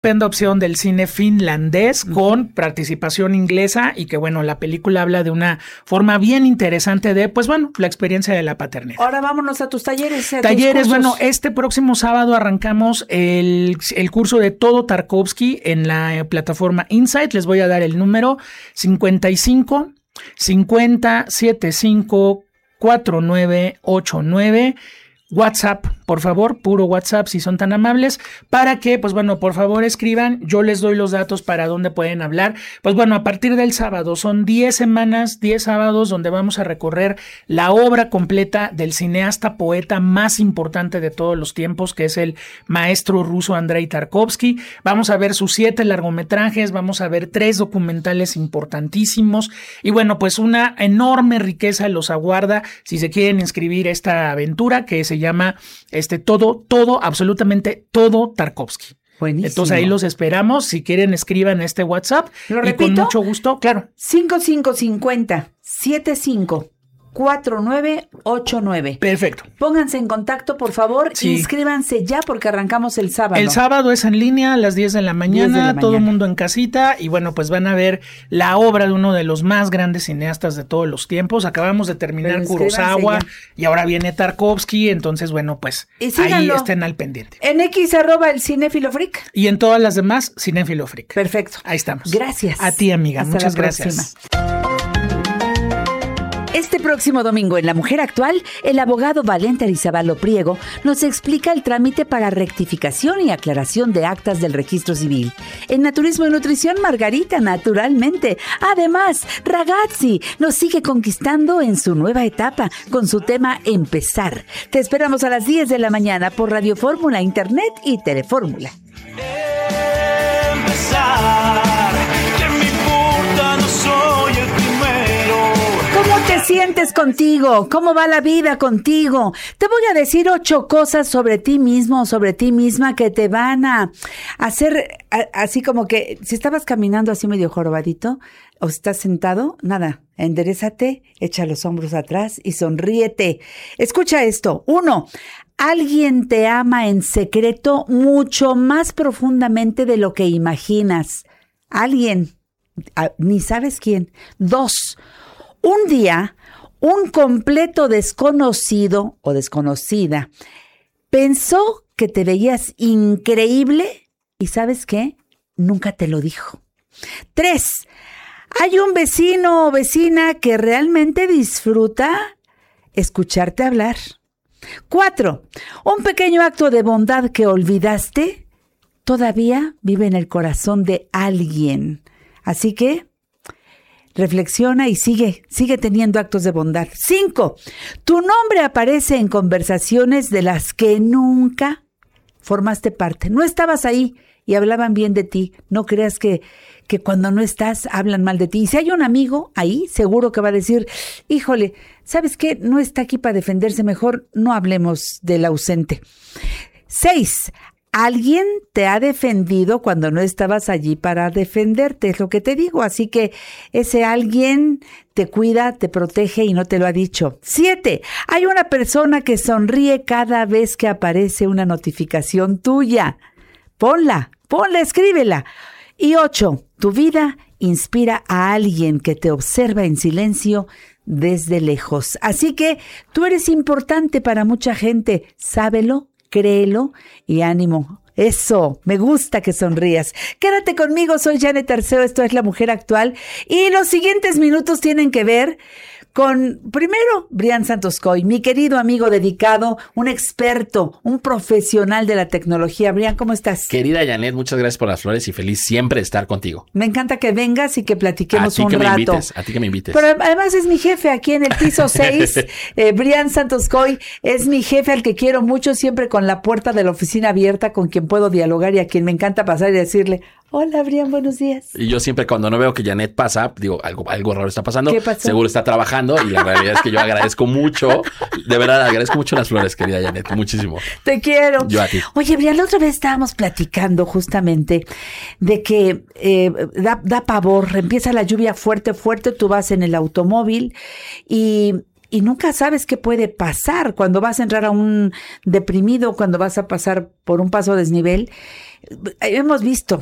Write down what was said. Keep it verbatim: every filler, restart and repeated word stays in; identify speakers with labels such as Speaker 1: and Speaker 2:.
Speaker 1: estupenda opción del cine finlandés con participación inglesa y que bueno, la película habla de una forma bien interesante de, pues bueno, la experiencia de la paternidad.
Speaker 2: Ahora vámonos a tus talleres. A
Speaker 1: Talleres,
Speaker 2: tus
Speaker 1: bueno, este próximo sábado arrancamos el, el curso de todo Tarkovsky en la plataforma Insight. Les voy a dar el número cincuenta y cinco, cincuenta, setenta y cinco, cuarenta y nueve ochenta y nueve. WhatsApp, por favor, puro WhatsApp si son tan amables, para que, pues bueno, por favor escriban, yo les doy los datos para dónde pueden hablar. Pues bueno, a partir del sábado, son diez semanas, diez sábados donde vamos a recorrer la obra completa del cineasta poeta más importante de todos los tiempos, que es el maestro ruso Andrei Tarkovsky. Vamos a ver sus siete largometrajes, vamos a ver tres documentales importantísimos y bueno, pues una enorme riqueza los aguarda si se quieren inscribir a esta aventura que se llama este todo, todo, absolutamente todo Tarkovsky.
Speaker 2: Buenísimo.
Speaker 1: Entonces ahí los esperamos. Si quieren, escriban este WhatsApp.
Speaker 2: ¿Lo
Speaker 1: y
Speaker 2: repito?
Speaker 1: Con mucho gusto, claro.
Speaker 2: cinco cinco cinco cero, setenta y cinco, cuarenta y nueve ochenta y nueve.
Speaker 1: Perfecto.
Speaker 2: Pónganse en contacto, por favor.
Speaker 1: Sí.
Speaker 2: Inscríbanse ya porque arrancamos el sábado.
Speaker 1: El sábado es en línea a las diez de la mañana,
Speaker 2: diez de la mañana.
Speaker 1: todo el mundo en casita y bueno, pues van a ver la obra de uno de los más grandes cineastas de todos los tiempos. Acabamos de terminar
Speaker 2: Pero
Speaker 1: Kurosawa
Speaker 2: ya.
Speaker 1: y ahora viene Tarkovsky, entonces bueno, pues
Speaker 2: Y
Speaker 1: ahí
Speaker 2: síganlo.
Speaker 1: estén al pendiente.
Speaker 2: En X arroba el Cinéfilo Freak.
Speaker 1: Y en todas las demás, Cinéfilo Freak.
Speaker 2: Perfecto.
Speaker 1: Ahí estamos.
Speaker 2: Gracias.
Speaker 1: A ti, amiga.
Speaker 2: Hasta
Speaker 1: Muchas
Speaker 2: la
Speaker 1: gracias.
Speaker 2: próxima. Este próximo domingo en La Mujer Actual, el abogado Valente Arizabalo Priego nos explica el trámite para rectificación y aclaración de actas del registro civil. En Naturismo y Nutrición, Margarita, naturalmente. Además, Ragazzi nos sigue conquistando en su nueva etapa con su tema Empezar. Te esperamos a las diez de la mañana por Radio Fórmula, Internet y Telefórmula.
Speaker 3: Empezar, que me importa, no soy el primero.
Speaker 2: ¿Cómo te sientes contigo? ¿Cómo va la vida contigo? Te voy a decir ocho cosas sobre ti mismo o sobre ti misma que te van a hacer a, así como que si estabas caminando así medio jorobadito o estás sentado, nada, enderézate, echa los hombros atrás y sonríete. Escucha esto. Uno, alguien te ama en secreto mucho más profundamente de lo que imaginas. Alguien, a, ni sabes quién. Dos, un día, un completo desconocido o desconocida pensó que te veías increíble y ¿sabes qué? Nunca te lo dijo. Tres, hay un vecino o vecina que realmente disfruta escucharte hablar. Cuatro, un pequeño acto de bondad que olvidaste todavía vive en el corazón de alguien. Así que reflexiona y sigue, sigue teniendo actos de bondad. Cinco, tu nombre aparece en conversaciones de las que nunca formaste parte. No estabas ahí y hablaban bien de ti. No creas que, que cuando no estás hablan mal de ti. Y si hay un amigo ahí, seguro que va a decir, híjole, ¿sabes qué? No está aquí para defenderse, mejor no hablemos del ausente. Seis, alguien te ha defendido cuando no estabas allí para defenderte, es lo que te digo. Así que ese alguien te cuida, te protege y no te lo ha dicho. Siete, hay una persona que sonríe cada vez que aparece una notificación tuya. Ponla, ponla, escríbela. Y ocho, tu vida inspira a alguien que te observa en silencio desde lejos. Así que tú eres importante para mucha gente. Sábelo, créelo y ánimo. Eso, me gusta que sonrías. Quédate conmigo, soy Janet Arceo, esto es La Mujer Actual. Y los siguientes minutos tienen que ver con, primero, Brian Santoscoy, mi querido amigo dedicado, un experto, un profesional de la tecnología. Brian, ¿cómo estás?
Speaker 4: Querida Janet, muchas gracias por las flores y feliz siempre de estar contigo.
Speaker 2: Me encanta que vengas y que platiquemos un
Speaker 4: a ti que
Speaker 2: rato.
Speaker 4: Me invites, a ti que me invites.
Speaker 2: Pero además es mi jefe aquí en el piso seis. eh, Brian Santoscoy es mi jefe al que quiero mucho, siempre con la puerta de la oficina abierta, con quien puedo dialogar y a quien me encanta pasar y decirle, hola Brian, buenos días.
Speaker 4: Y yo siempre cuando no veo que Janet pasa, digo, algo, algo raro está pasando.
Speaker 2: ¿Qué pasó?
Speaker 4: Seguro está trabajando y la realidad es que yo agradezco mucho, de verdad agradezco mucho las flores, querida Janet, muchísimo.
Speaker 2: Te quiero.
Speaker 4: Yo a ti.
Speaker 2: Oye, Brian, la otra vez estábamos platicando justamente de que eh, da, da pavor, empieza la lluvia fuerte, fuerte, tú vas en el automóvil y y nunca sabes qué puede pasar cuando vas a entrar a un deprimido, cuando vas a pasar por un paso a desnivel. Hemos visto